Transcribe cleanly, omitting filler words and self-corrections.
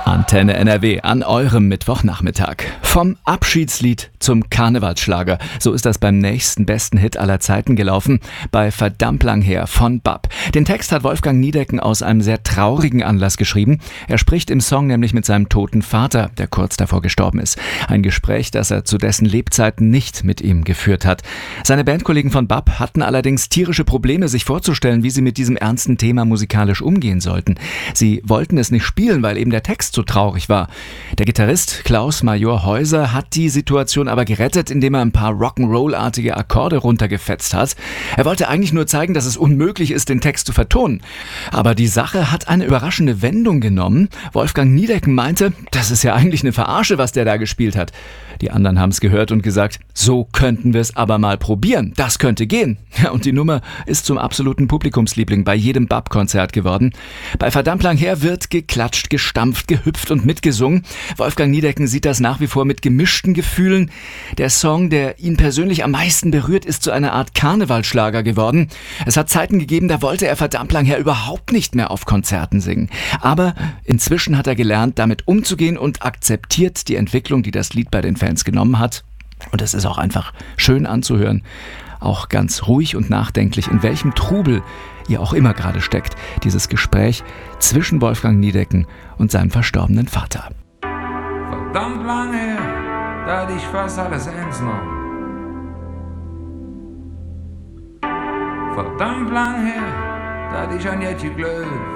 Antenne NRW an eurem Mittwochnachmittag. Vom Abschiedslied zum Karnevalsschlager. So ist das beim nächsten besten Hit aller Zeiten gelaufen. Bei Verdammt lang her von BAP. Den Text hat Wolfgang Niedecken aus einem sehr traurigen Anlass geschrieben. Er spricht im Song nämlich mit seinem toten Vater, der kurz davor gestorben ist. Ein Gespräch, das er zu dessen Lebzeiten nicht mit ihm geführt hat. Seine Bandkollegen von BAP hatten allerdings tierische Probleme, sich vorzustellen, wie sie mit diesem ernsten Thema musikalisch umgehen sollten. Sie wollten es nicht spielen, weil eben der Text so traurig war. Der Gitarrist Klaus Major Häuser hat die Situation aber gerettet, indem er ein paar Rock'n'Roll-artige Akkorde runtergefetzt hat. Er wollte eigentlich nur zeigen, dass es unmöglich ist, den Text zu vertonen. Aber die Sache hat eine überraschende Wendung genommen. Wolfgang Niedecken meinte, das ist ja eigentlich eine Verarsche, was der da gespielt hat. Die anderen haben es gehört und gesagt, so könnten wir es aber mal probieren. Das könnte gehen. Ja, und die Nummer ist zum absoluten Publikumsliebling bei jedem BAP-Konzert geworden. Bei Verdammt lang her wird geklatscht, gestampft, gehüpft und mitgesungen. Wolfgang Niedecken sieht das nach wie vor mit gemischten Gefühlen. Der Song, der ihn persönlich am meisten berührt, ist zu einer Art Karnevalsschlager geworden. Es hat Zeiten gegeben, da wollte er Verdammt lang her überhaupt nicht mehr auf Konzerten singen. Aber inzwischen hat er gelernt, damit umzugehen und akzeptiert die Entwicklung, die das Lied bei den Fans genommen hat. Und es ist auch einfach schön anzuhören. Auch ganz ruhig und nachdenklich, in welchem Trubel ihr auch immer gerade steckt. Dieses Gespräch zwischen Wolfgang Niedecken und seinem verstorbenen Vater. Verdammt lang her, da hatte ich fast alles eins noch. Verdammt lang her, da hatte ich ein Jätchen Glück.